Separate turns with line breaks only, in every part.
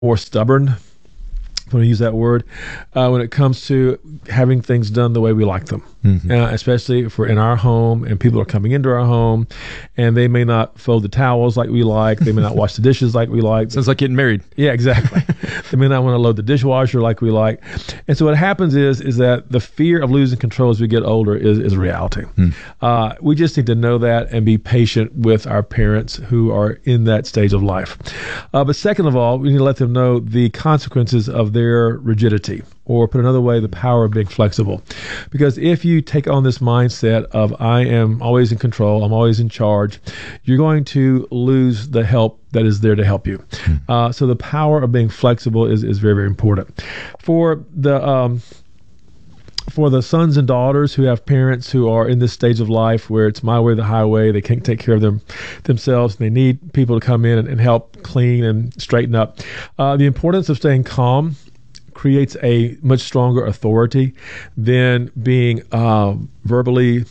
more stubborn, if I want to use that word, when it comes to having things done the way we like them. Especially if we're in our home and people are coming into our home and they may not fold the towels like we like. They may not wash the dishes like we like.
Sounds like getting married.
Yeah, exactly. They may not want to load the dishwasher like we like. And so what happens is that the fear of losing control as we get older is a reality. We just need to know that and be patient with our parents who are in that stage of life. But second of all, we need to let them know the consequences of their rigidity, or put another way, the power of being flexible. Because if you take on this mindset of I am always in control, I'm always in charge, you're going to lose the help that is there to help you. So the power of being flexible is very, very important. For the sons and daughters who have parents who are in this stage of life where it's my way or the highway, they can't take care of themselves, and they need people to come in and help clean and straighten up. The importance of staying calm creates a much stronger authority than being verbally,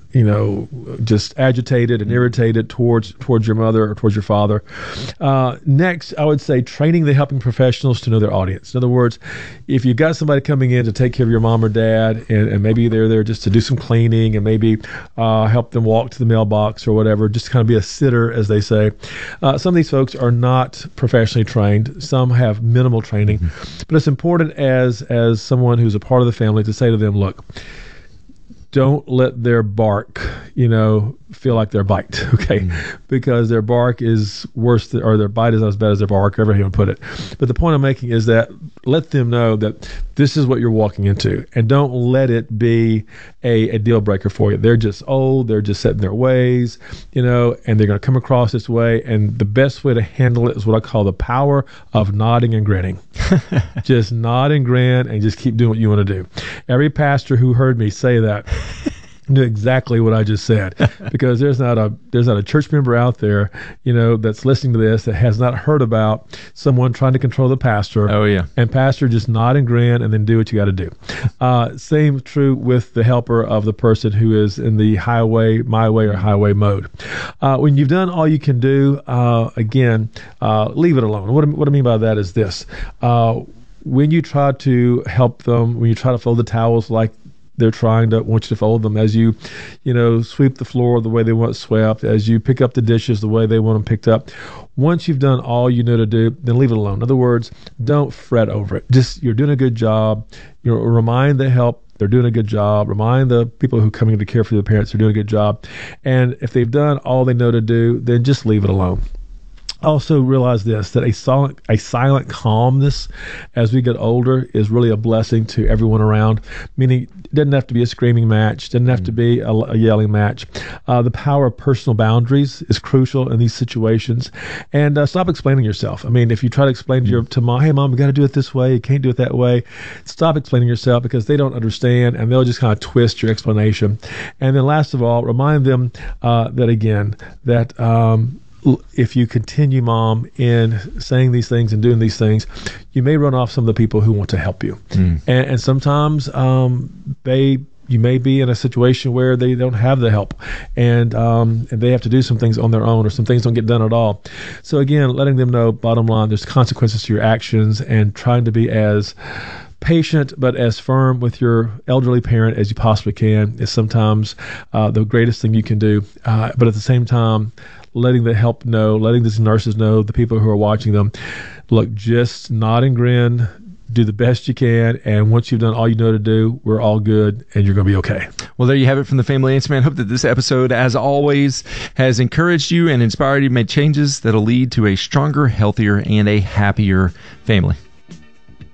just agitated and irritated towards your mother or towards your father. Next, I would say training the helping professionals to know their audience. In other words, if you've got somebody coming in to take care of your mom or dad, and maybe they're there just to do some cleaning and maybe help them walk to the mailbox or whatever, just to kind of be a sitter, as they say. Some of these folks are not professionally trained. Some have minimal training. But it's important as someone who's a part of the family to say to them, look, don't let their bark, feel like their bite, okay? Because their bark is worse, or their bite is not as bad as their bark, however you want to put it. But the point I'm making is that let them know that this is what you're walking into, and don't let it be a deal breaker for you. They're just old, they're just set in their ways, and they're going to come across this way, and the best way to handle it is what I call the power of nodding and grinning. Just nod and grin and just keep doing what you want to do. Every pastor who heard me say that knew exactly what I just said, because there's not a church member out there, that's listening to this that has not heard about someone trying to control the pastor.
Oh yeah.
And pastor just nod and grin and then do what you got to do. Same true with the helper of the person who is in the highway, my way, or highway mode. When you've done all you can do, again, leave it alone. What I mean by that is this. When you try to help them, when you try to fold the towels like they're want you to fold them, as you sweep the floor the way they want it swept, as you pick up the dishes the way they want them picked up. Once you've done all you know to do, then leave it alone. In other words, don't fret over it. Just, you're doing a good job. Remind the help they're doing a good job. Remind the people who are coming to care for the parents they're doing a good job. And if they've done all they know to do, then just leave it alone. Also realize this, that a silent calmness as we get older is really a blessing to everyone around, meaning it doesn't have to be a screaming match, doesn't have to be a yelling match. The power of personal boundaries is crucial in these situations. And stop explaining yourself. I mean, if you try to explain to mom, hey mom, we got to do it this way, you can't do it that way, stop explaining yourself, because they don't understand and they'll just kind of twist your explanation. And then last of all, remind them that if you continue, mom, in saying these things and doing these things, you may run off some of the people who want to help you. And sometimes you may be in a situation where they don't have the help, and they have to do some things on their own, or some things don't get done at all. So again, letting them know, bottom line, there's consequences to your actions, and trying to be as patient but as firm with your elderly parent as you possibly can is sometimes the greatest thing you can do. But at the same time, letting the help know, letting these nurses know, the people who are watching them, look, just nod and grin, do the best you can, and once you've done all you know to do, we're all good, and you're going to be okay.
Well, there you have it from the Family Answer Man. Hope that this episode, as always, has encouraged you and inspired you to make changes that'll lead to a stronger, healthier, and a happier family.